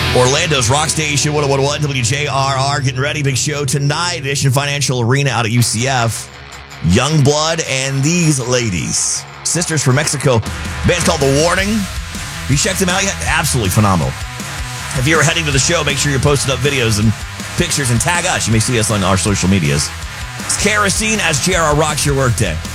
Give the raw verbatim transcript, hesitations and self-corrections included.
Orlando's Rock Station, one oh one point one W J R R. Getting ready, big show tonight. Edition Financial Arena out at U C F. Youngblood and these ladies. Sisters from Mexico. Band's called The Warning. You checked them out yet? Absolutely phenomenal. If you're heading to the show, make sure you're posting up videos and pictures and tag us. You may see us on our social medias. It's Kerosene as J R R rocks your workday.